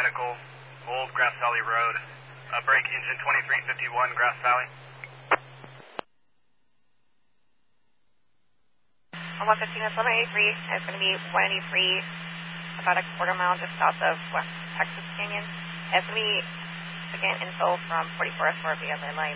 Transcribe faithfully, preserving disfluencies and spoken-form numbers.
medical, Old Grass Valley Road. Uh, break engine twenty-three fifty-one, Grass Valley. On one fifteen, it's eleven eighty-three. It's going to be one eighty-three, about a quarter mile just south of West Texas Canyon. It's going to be, again, info from forty-four S four via red line.